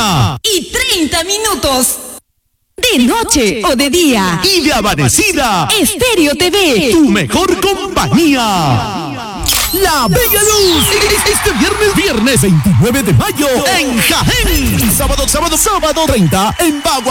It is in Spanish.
y 30 minutos. De noche o de día. Y de amanecida. Estéreo TV. Tu mejor compañía. La Bella Luz. Este viernes 29 de mayo. En Jaén. Y sábado 30 en Bagua.